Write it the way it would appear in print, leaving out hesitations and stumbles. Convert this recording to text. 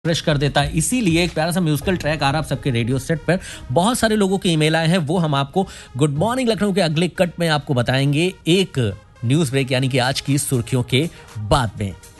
Fresh कर देता है। इसीलिए एक प्यारा सा म्यूजिकल ट्रैक आ रहा है आप सबके रेडियो सेट पर। बहुत सारे लोगों के ईमेल आए हैं, वो हम आपको गुड मॉर्निंग लखनऊ के अगले कट में आपको बताएंगे एक न्यूज ब्रेक यानी कि आज की सुर्खियों के बाद में।